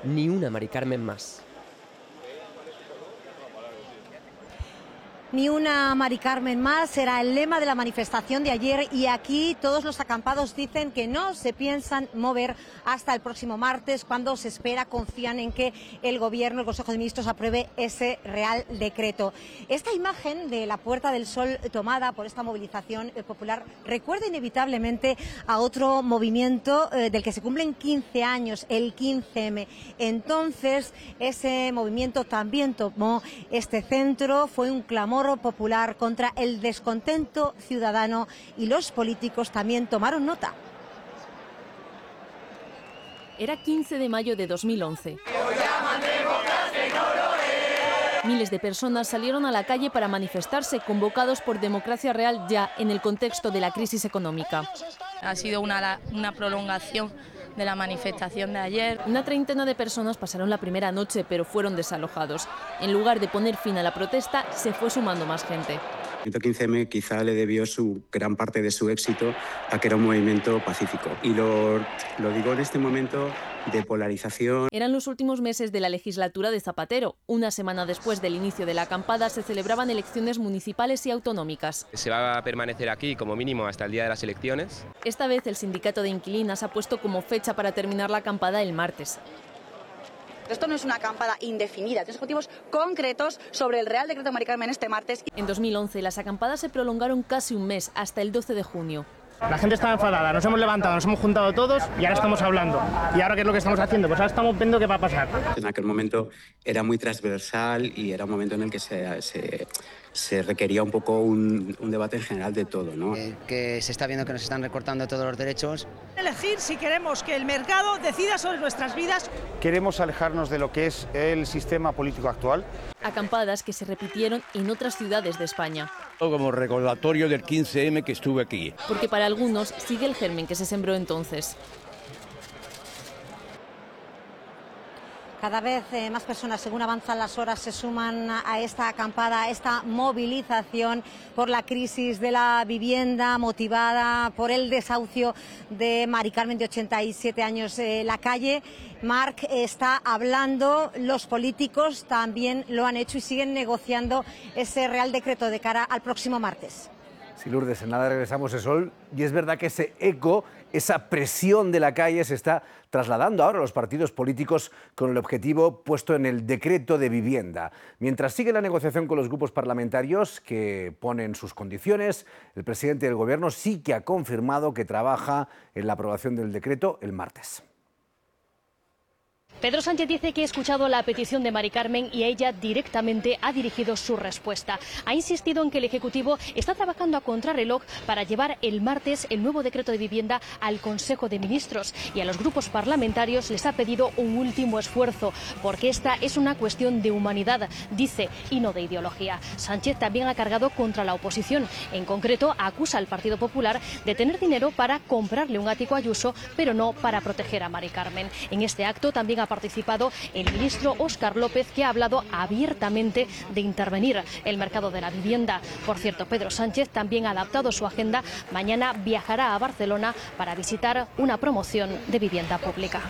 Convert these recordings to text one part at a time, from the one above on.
ni una Mari Carmen más. Ni una Mari Carmen más era el lema de la manifestación de ayer, y aquí todos los acampados dicen que no se piensan mover hasta el próximo martes, cuando se espera, confían en que el Gobierno, el Consejo de Ministros, apruebe ese Real Decreto. Esta imagen de la Puerta del Sol tomada por esta movilización popular recuerda inevitablemente a otro movimiento del que se cumplen 15 años, el 15M. Entonces ese movimiento también tomó este centro, fue un clamor popular contra el descontento ciudadano, y los políticos también tomaron nota. Era 15 de mayo de 2011. Miles de personas salieron a la calle para manifestarse, convocados por Democracia Real Ya, en el contexto de la crisis económica. Ha sido una prolongación de la manifestación de ayer. Una treintena de personas pasaron la primera noche, pero fueron desalojados. En lugar de poner fin a la protesta, se fue sumando más gente. El 15M quizá le debió gran parte de su éxito a que era un movimiento pacífico. Y lo digo en este momento de polarización. Eran los últimos meses de la legislatura de Zapatero. Una semana después del inicio de la acampada se celebraban elecciones municipales y autonómicas. Se va a permanecer aquí como mínimo hasta el día de las elecciones. Esta vez el sindicato de inquilinas ha puesto como fecha para terminar la acampada el martes. Esto no es una acampada indefinida, tiene objetivos concretos sobre el Real Decreto de Mari Carmen este martes. En 2011 las acampadas se prolongaron casi un mes, hasta el 12 de junio. La gente estaba enfadada, nos hemos levantado, nos hemos juntado todos y ahora estamos hablando. ¿Y ahora qué es lo que estamos haciendo? Pues ahora estamos viendo qué va a pasar. En aquel momento era muy transversal y era un momento en el que se requería un poco un debate en general de todo, ¿no? Que se está viendo que nos están recortando todos los derechos. Elegir si queremos que el mercado decida sobre nuestras vidas. Queremos alejarnos de lo que es el sistema político actual. Acampadas que se repitieron en otras ciudades de España. Como recordatorio del 15M que estuve aquí. Porque para algunos sigue el germen que se sembró entonces. Cada vez más personas, según avanzan las horas, se suman a esta acampada, a esta movilización por la crisis de la vivienda, motivada por el desahucio de Mari Carmen, de 87 años. La calle, Marc, está hablando, los políticos también lo han hecho y siguen negociando ese Real Decreto de cara al próximo martes. Sí, Lourdes, en nada regresamos a Sol, y es verdad que ese eco, esa presión de la calle se está trasladando ahora a los partidos políticos con el objetivo puesto en el decreto de vivienda. Mientras sigue la negociación con los grupos parlamentarios que ponen sus condiciones, el presidente del Gobierno sí que ha confirmado que trabaja en la aprobación del decreto el martes. Pedro Sánchez dice que ha escuchado la petición de Mari Carmen y ella directamente ha dirigido su respuesta. Ha insistido en que el Ejecutivo está trabajando a contrarreloj para llevar el martes el nuevo decreto de vivienda al Consejo de Ministros, y a los grupos parlamentarios les ha pedido un último esfuerzo, porque esta es una cuestión de humanidad, dice, y no de ideología. Sánchez también ha cargado contra la oposición. En concreto, acusa al Partido Popular de tener dinero para comprarle un ático a Ayuso, pero no para proteger a Mari Carmen. En este acto también ha participado el ministro Óscar López, que ha hablado abiertamente de intervenir el mercado de la vivienda. Por cierto, Pedro Sánchez también ha adaptado su agenda. Mañana viajará a Barcelona para visitar una promoción de vivienda pública.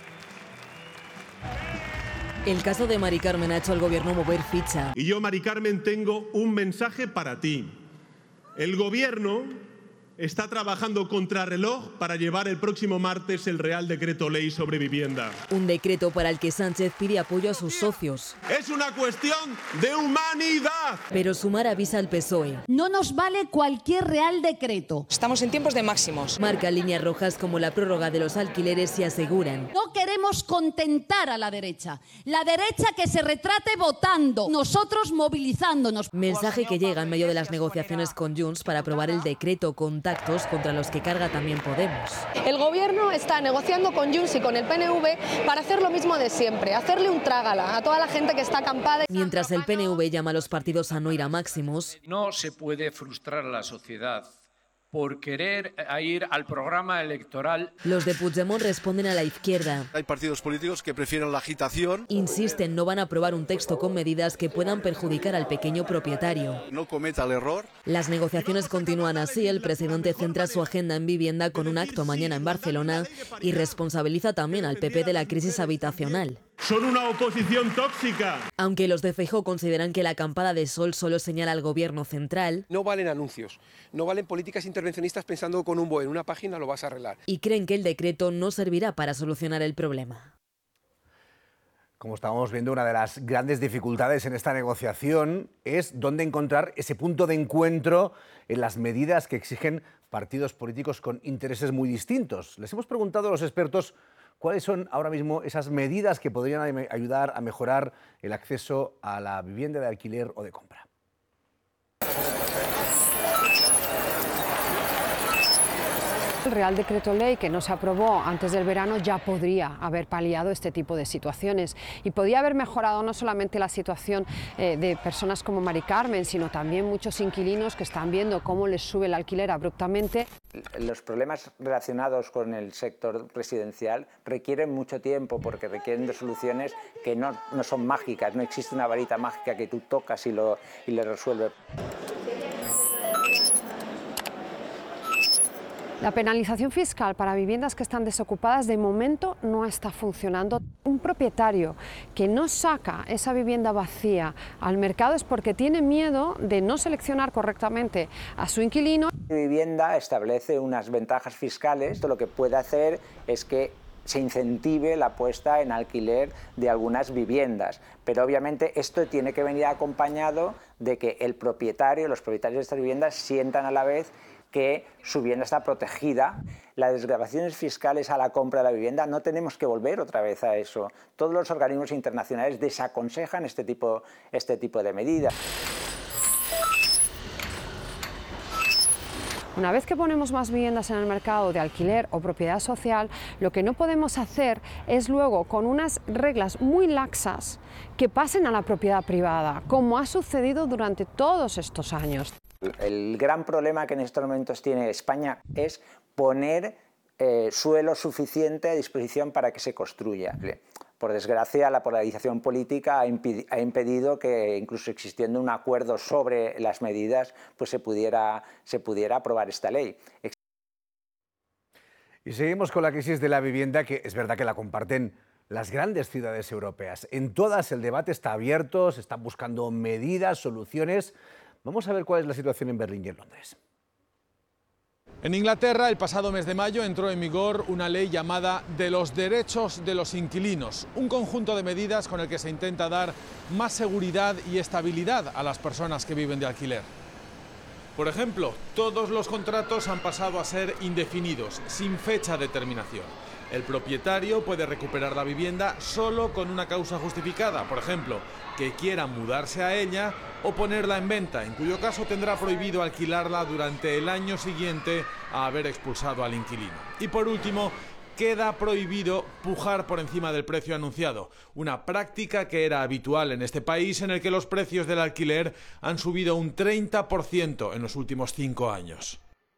El caso de Mari Carmen ha hecho al Gobierno mover ficha. Y yo, Mari Carmen, tengo un mensaje para ti. El Gobierno está trabajando contrarreloj para llevar el próximo martes el Real Decreto Ley sobre vivienda. Un decreto para el que Sánchez pide apoyo a sus socios. Es una cuestión de humanidad. Pero Sumar avisa al PSOE. No nos vale cualquier Real Decreto. Estamos en tiempos de máximos. Marca líneas rojas como la prórroga de los alquileres y aseguran. No queremos contentar a la derecha. La derecha que se retrate votando, nosotros movilizándonos. Mensaje que llega en medio de las negociaciones con Junts para aprobar el decreto con contra los que carga también Podemos. El Gobierno está negociando con Junts y con el PNV para hacer lo mismo de siempre, hacerle un trágala a toda la gente que está acampada. Mientras el PNV llama a los partidos a no ir a máximos. No se puede frustrar a la sociedad por querer ir al programa electoral. Los de Puigdemont responden a la izquierda. Hay partidos políticos que prefieren la agitación. Insisten, no van a aprobar un texto con medidas que puedan perjudicar al pequeño propietario. No cometa el error. Las negociaciones continúan así. El presidente centra su agenda en vivienda con un acto mañana en Barcelona y responsabiliza también al PP de la crisis habitacional. Son una oposición tóxica. Aunque los de Feijóo consideran que la acampada de Sol solo señala al gobierno central. No valen anuncios, no valen políticas intervencionistas pensando que con un BOE en una página lo vas a arreglar. Y creen que el decreto no servirá para solucionar el problema. Como estábamos viendo, una de las grandes dificultades en esta negociación es dónde encontrar ese punto de encuentro en las medidas que exigen partidos políticos con intereses muy distintos. Les hemos preguntado a los expertos cuáles son ahora mismo esas medidas que podrían ayudar a mejorar el acceso a la vivienda de alquiler o de compra. El Real Decreto Ley que no se aprobó antes del verano ya podría haber paliado este tipo de situaciones y podía haber mejorado no solamente la situación de personas como Mari Carmen, sino también muchos inquilinos que están viendo cómo les sube el alquiler abruptamente. Los problemas relacionados con el sector residencial requieren mucho tiempo porque requieren de soluciones que no son mágicas, no existe una varita mágica que tú tocas y le resuelve. La penalización fiscal para viviendas que están desocupadas de momento no está funcionando. Un propietario que no saca esa vivienda vacía al mercado es porque tiene miedo de no seleccionar correctamente a su inquilino. La vivienda establece unas ventajas fiscales. Esto lo que puede hacer es que se incentive la puesta en alquiler de algunas viviendas. Pero obviamente esto tiene que venir acompañado de que el propietario, los propietarios de estas viviendas sientan a la vez que su vivienda está protegida. Las desgravaciones fiscales a la compra de la vivienda, no tenemos que volver otra vez a eso. Todos los organismos internacionales desaconsejan este tipo de medidas. Una vez que ponemos más viviendas en el mercado de alquiler o propiedad social, lo que no podemos hacer es luego, con unas reglas muy laxas, que pasen a la propiedad privada, como ha sucedido durante todos estos años. El gran problema que en estos momentos tiene España es poner suelo suficiente a disposición para que se construya. Por desgracia, la polarización política ha impedido que, incluso existiendo un acuerdo sobre las medidas, pues se pudiera aprobar esta ley. Y seguimos con la crisis de la vivienda, que es verdad que la comparten las grandes ciudades europeas. En todas el debate está abierto, se están buscando medidas, soluciones. Vamos a ver cuál es la situación en Berlín y en Londres. En Inglaterra, el pasado mes de mayo entró en vigor una ley llamada de los derechos de los inquilinos, un conjunto de medidas con el que se intenta dar más seguridad y estabilidad a las personas que viven de alquiler. Por ejemplo, todos los contratos han pasado a ser indefinidos, sin fecha de terminación. El propietario puede recuperar la vivienda solo con una causa justificada, por ejemplo, que quiera mudarse a ella o ponerla en venta, en cuyo caso tendrá prohibido alquilarla durante el año siguiente a haber expulsado al inquilino. Y por último, queda prohibido pujar por encima del precio anunciado, una práctica que era habitual en este país en el que los precios del alquiler han subido un 30% en los últimos 5 años.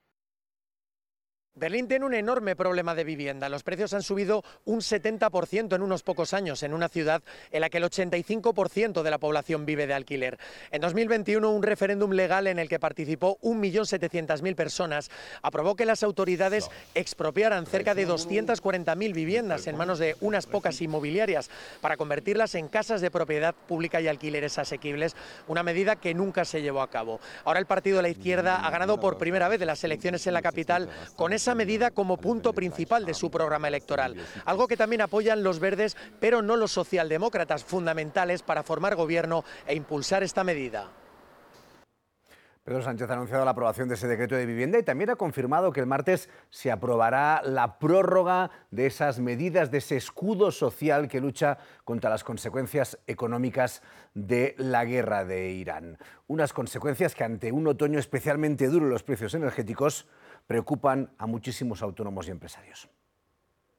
Berlín tiene un enorme problema de vivienda. Los precios han subido un 70% en unos pocos años, en una ciudad en la que el 85% de la población vive de alquiler. En 2021, un referéndum legal en el que participó 1.700.000 personas aprobó que las autoridades expropiaran cerca de 240.000 viviendas en manos de unas pocas inmobiliarias para convertirlas en casas de propiedad pública y alquileres asequibles, una medida que nunca se llevó a cabo. Ahora el partido de la izquierda ha ganado por primera vez en las elecciones en la capital con esa medida como punto principal de su programa electoral, algo que también apoyan los verdes, pero no los socialdemócratas, fundamentales para formar gobierno e impulsar esta medida. Pedro Sánchez ha anunciado la aprobación de ese decreto de vivienda y también ha confirmado que el martes se aprobará la prórroga de esas medidas, de ese escudo social que lucha contra las consecuencias económicas de la guerra de Irán. Unas consecuencias que ante un otoño especialmente duro en los precios energéticos preocupan a muchísimos autónomos y empresarios.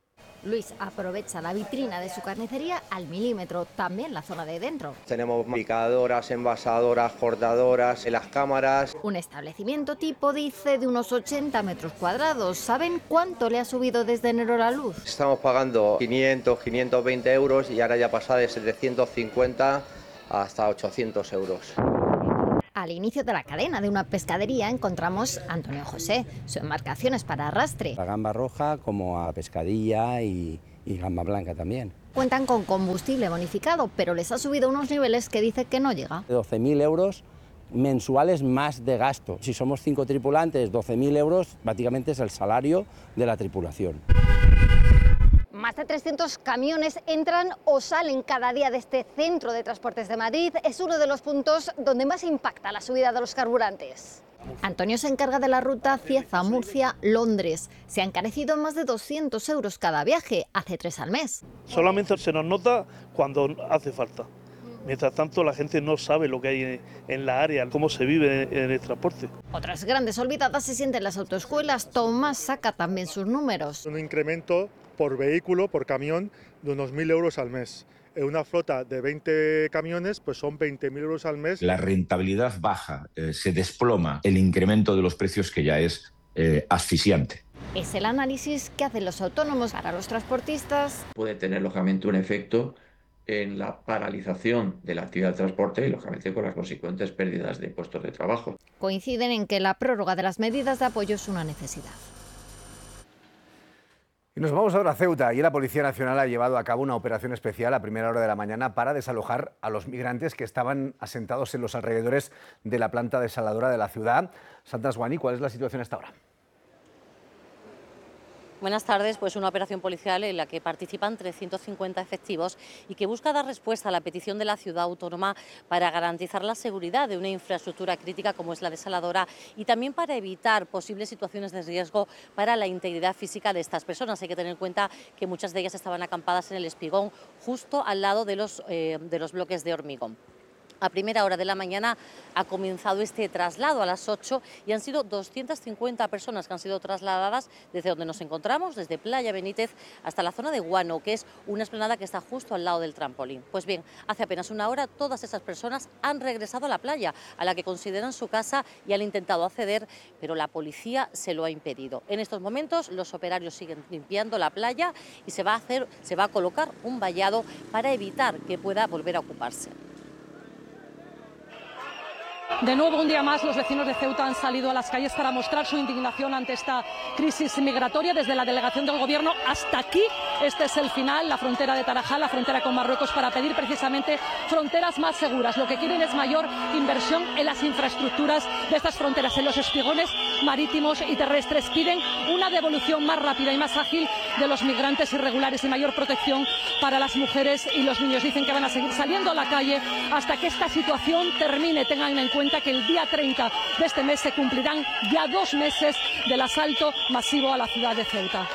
Luis aprovecha la vitrina de su carnicería al milímetro, también la zona de dentro. Tenemos picadoras, envasadoras, cortadoras, las cámaras. Un establecimiento tipo, dice, de unos 80 metros cuadrados. ¿Saben cuánto le ha subido desde enero la luz? Estamos pagando 500, 520 euros y ahora ya pasa de 750 hasta 800 euros. Al inicio de la cadena de una pescadería encontramos a Antonio José. Su embarcación es para arrastre. La gamba roja como a pescadilla y gamba blanca también. Cuentan con combustible bonificado, pero les ha subido a unos niveles que dice que no llega. 12.000 euros mensuales más de gasto. Si somos 5 tripulantes, 12.000 euros prácticamente es el salario de la tripulación. Más de 300 camiones entran o salen cada día de este centro de transportes de Madrid. Es uno de los puntos donde más impacta la subida de los carburantes. Antonio se encarga de la ruta Cieza-Murcia-Londres. Se ha encarecido más de 200 euros cada viaje, hace 3 al mes. Solamente se nos nota cuando hace falta. Mientras tanto, la gente no sabe lo que hay en la área, cómo se vive en el transporte. Otras grandes olvidadas se sienten las autoescuelas. Tomás saca también sus números. Un incremento por vehículo, por camión, de unos 1.000 euros al mes. En una flota de 20 camiones, pues son 20.000 euros al mes. La rentabilidad baja, se desploma el incremento de los precios, que ya es asfixiante. Es el análisis que hacen los autónomos para los transportistas. Puede tener, lógicamente, un efecto en la paralización de la actividad del transporte y, lógicamente, con las consecuentes pérdidas de puestos de trabajo. Coinciden en que la prórroga de las medidas de apoyo es una necesidad. Y nos vamos ahora a Ceuta. Y la Policía Nacional ha llevado a cabo una operación especial a primera hora de la mañana para desalojar a los migrantes que estaban asentados en los alrededores de la planta desaladora de la ciudad. Sandra Aswani, ¿cuál es la situación hasta ahora? Buenas tardes. Pues una operación policial en la que participan 350 efectivos y que busca dar respuesta a la petición de la ciudad autónoma para garantizar la seguridad de una infraestructura crítica como es la desaladora y también para evitar posibles situaciones de riesgo para la integridad física de estas personas. Hay que tener en cuenta que muchas de ellas estaban acampadas en el espigón, justo al lado de los bloques de hormigón. A primera hora de la mañana ha comenzado este traslado a las 8 y han sido 250 personas que han sido trasladadas desde donde nos encontramos, desde Playa Benítez hasta la zona de Guano, que es una explanada que está justo al lado del trampolín. Pues bien, hace apenas una hora todas esas personas han regresado a la playa, a la que consideran su casa, y han intentado acceder, pero la policía se lo ha impedido. En estos momentos los operarios siguen limpiando la playa y se va a colocar un vallado para evitar que pueda volver a ocuparse. De nuevo, un día más, los vecinos de Ceuta han salido a las calles para mostrar su indignación ante esta crisis migratoria. Desde la delegación del Gobierno hasta aquí, este es el final, la frontera de Tarajal, la frontera con Marruecos, para pedir precisamente fronteras más seguras. Lo que quieren es mayor inversión en las infraestructuras de estas fronteras, en los espigones marítimos y terrestres. Piden una devolución más rápida y más ágil de los migrantes irregulares y mayor protección para las mujeres y los niños. Dicen que van a seguir saliendo a la calle hasta que esta situación termine. Tengan en cuenta que el día 30 de este mes se cumplirán ya 2 meses del asalto masivo a la ciudad de Ceuta.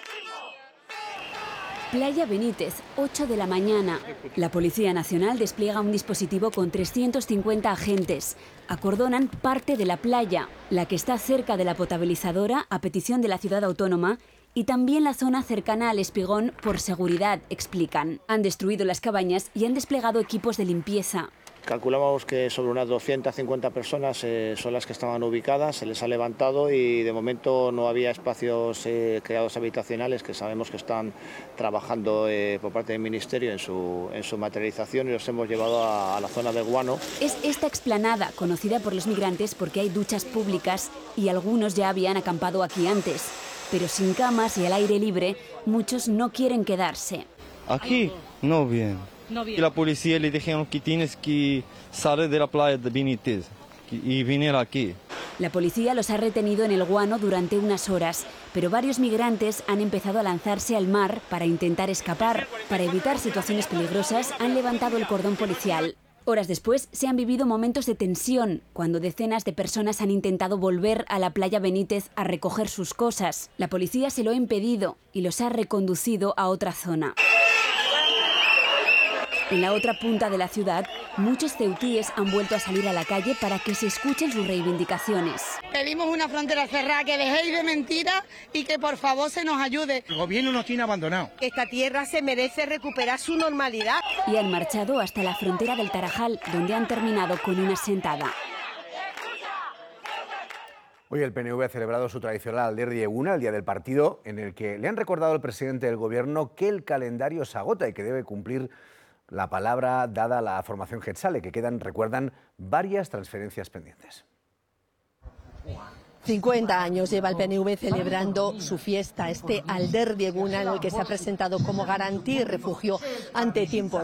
Playa Benítez, 8 de la mañana. La Policía Nacional despliega un dispositivo con 350 agentes. Acordonan parte de la playa, la que está cerca de la potabilizadora a petición de la ciudad autónoma, y también la zona cercana al espigón por seguridad, explican. Han destruido las cabañas y han desplegado equipos de limpieza. Calculamos que sobre unas 250 personas son las que estaban ubicadas, se les ha levantado y de momento no había espacios creados habitacionales, que sabemos que están trabajando por parte del Ministerio en su materialización, y los hemos llevado a la zona de Guano. Es esta explanada, conocida por los migrantes porque hay duchas públicas y algunos ya habían acampado aquí antes. Pero sin camas y al aire libre, muchos no quieren quedarse. Aquí no bien. Y la policía le dijeron que tienes que salir de la playa de Benítez y venir aquí. La policía los ha retenido en el Guano durante unas horas, pero varios migrantes han empezado a lanzarse al mar para intentar escapar. Para evitar situaciones peligrosas, han levantado el cordón policial. Horas después se han vivido momentos de tensión, cuando decenas de personas han intentado volver a la playa Benítez a recoger sus cosas. La policía se lo ha impedido y los ha reconducido a otra zona. En la otra punta de la ciudad, Muchos ceutíes han vuelto a salir a la calle para que se escuchen sus reivindicaciones. Pedimos una frontera cerrada, que dejéis de mentiras y que por favor se nos ayude. El gobierno nos tiene abandonados. Esta tierra se merece recuperar su normalidad. Y han marchado hasta la frontera del Tarajal, donde han terminado con una sentada. Hoy el PNV ha celebrado su tradicional Alderdi Eguna, el día del partido, en el que le han recordado al presidente del gobierno que el calendario se agota y que debe cumplir la palabra dada a la formación Jeltzale, que quedan, recuerdan, varias transferencias pendientes. 50 años lleva el PNV celebrando su fiesta, este Alderdi Eguna, en el que se ha presentado como garantía y refugio ante tiempos